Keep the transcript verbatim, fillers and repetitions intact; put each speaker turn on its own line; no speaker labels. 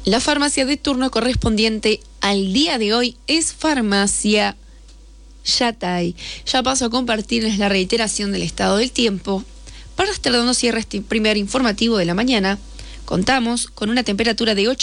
La farmacia de turno correspondiente al día de hoy es Farmacia Yatay. Ya paso a compartirles la reiteración del estado del tiempo. Para estar dando cierre a este primer informativo de la mañana, contamos con una temperatura de ocho